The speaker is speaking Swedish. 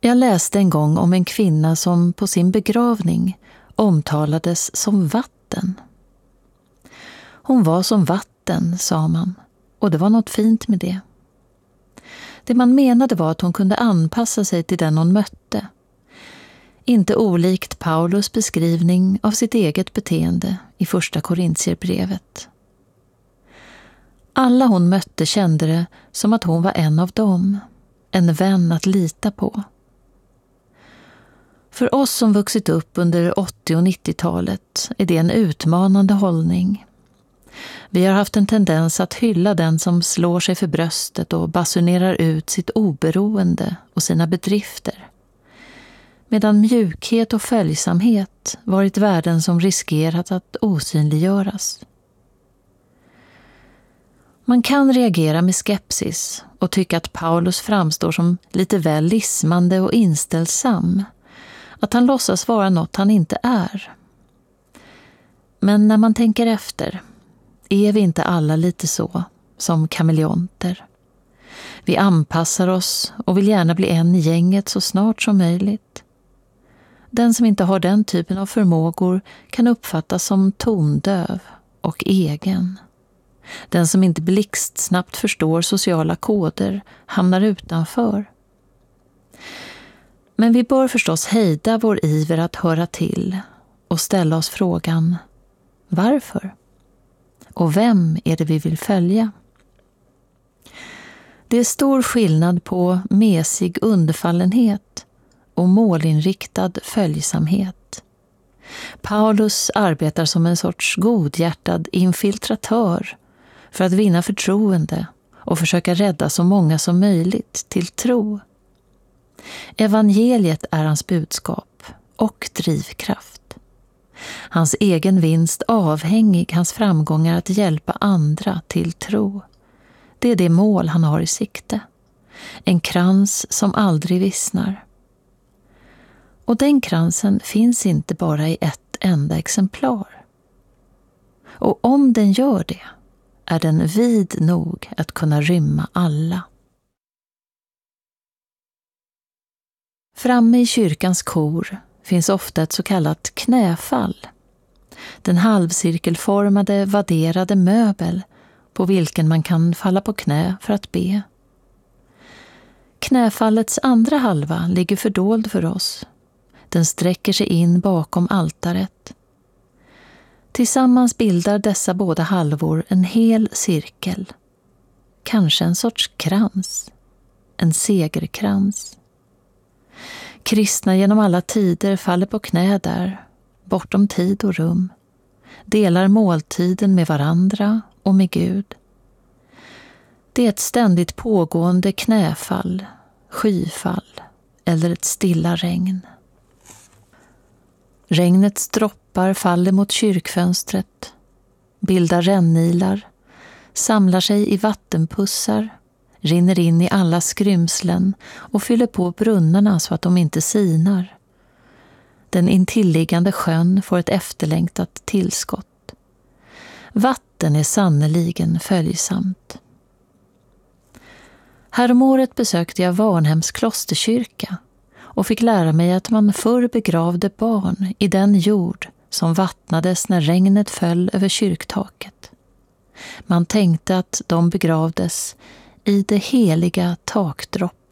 Jag läste en gång om en kvinna som på sin begravning omtalades som vatten. Hon var som vatten, sa man, och det var något fint med det. Det man menade var att hon kunde anpassa sig till den hon mötte. Inte olikt Paulus beskrivning av sitt eget beteende i första Korintierbrevet. Alla hon mötte kände det som att hon var en av dem, en vän att lita på. För oss som vuxit upp under 80- och 90-talet är det en utmanande hållning. Vi har haft en tendens att hylla den som slår sig för bröstet och basunerar ut sitt oberoende och sina bedrifter. Medan mjukhet och följsamhet varit värden som riskerat att osynliggöras. Man kan reagera med skepsis och tycka att Paulus framstår som lite väl lismande och inställsam. Att han låtsas vara något han inte är. Men när man tänker efter är vi inte alla lite så, som kameleonter. Vi anpassar oss och vill gärna bli en i gänget så snart som möjligt. Den som inte har den typen av förmågor kan uppfattas som tondöv och egen. Den som inte blixtsnabbt förstår sociala koder hamnar utanför. Men vi bör förstås hejda vår iver att höra till och ställa oss frågan: varför? Och vem är det vi vill följa? Det är stor skillnad på mesig undfallenhet och målinriktad följsamhet. Paulus arbetar som en sorts godhjärtad infiltratör för att vinna förtroende och försöka rädda så många som möjligt till tro. Evangeliet är hans budskap och drivkraft. Hans egen vinst avhängig hans framgångar att hjälpa andra till tro. Det är det mål han har i sikte. En krans som aldrig vissnar. Och den kransen finns inte bara i ett enda exemplar. Och om den gör det är den vid nog att kunna rymma alla. Framme i kyrkans kor finns ofta ett så kallat knäfall. Den halvcirkelformade vadderade möbel på vilken man kan falla på knä för att be. Knäfallets andra halva ligger fördold för oss. Den sträcker sig in bakom altaret. Tillsammans bildar dessa båda halvor en hel cirkel. Kanske en sorts krans. En segerkrans. Kristna genom alla tider faller på knä där, bortom tid och rum. Delar måltiden med varandra och med Gud. Det är ett ständigt pågående knäfall, skyfall eller ett stilla regn. Regnets droppar faller mot kyrkfönstret, bildar rännilar, samlar sig i vattenpussar, rinner in i alla skrymslen och fyller på brunnarna så att de inte sinar. Den intilliggande sjön får ett efterlängtat tillskott. Vatten är sannoliken följsamt. Häromåret besökte jag Varnhems klosterkyrka och fick lära mig att man förr begravde barn i den jord som vattnades när regnet föll över kyrktaket. Man tänkte att de begravdes i det heliga takdropp